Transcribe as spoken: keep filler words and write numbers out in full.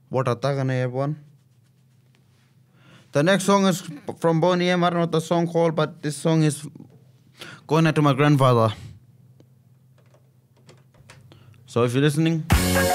What Atagane, everyone. The next song is from Boney M. I don't know what the song called, but this song is going out to my grandfather. So if you're listening.